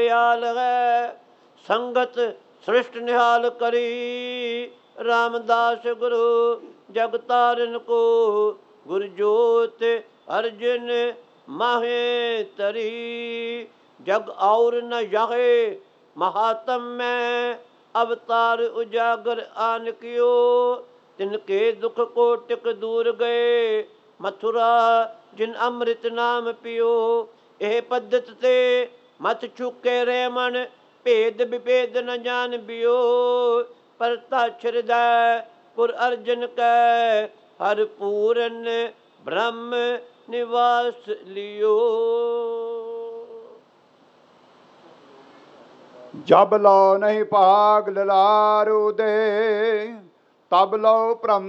दयाल है संगत सृष्ट निहाल करी। रामदास गुरु जग तारन को गुर जोत अर्जुन माहे तरी। जग और न यहे महात्म में अवतार उजागर आन कियो। तिनके दुख को टिक दूर गए मथुरा जिन अमृत नाम पियो। एह पद्धत ते मत चुके रे मन भेद विभेद न जान बियो। पर हृदय पुर अर्जन कै हर पूरन ब्रह्म निवास लियो। जब लो नहीं भाग ललारू दे तब लो भ्रम